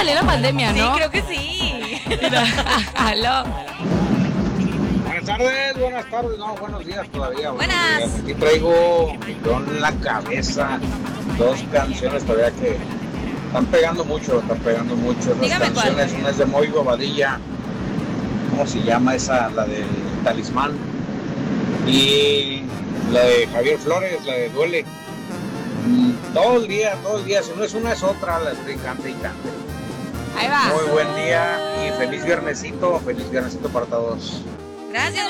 salió la pandemia, ¿no? Sí, creo que sí. Mira, aló. Buenas tardes, no, buenos días todavía. Buenas. Días. Aquí traigo yo en la cabeza dos canciones todavía que están pegando mucho. Las Dígame canciones, cuál. una es de Moy Bobadilla, ¿cómo se llama esa? La del Talismán. Y la de Javier Flores, la de Duele. Todo el día, si no es una es otra, la estoy cante y cante. Ahí va. Muy buen día y feliz viernesito para todos. Gracias,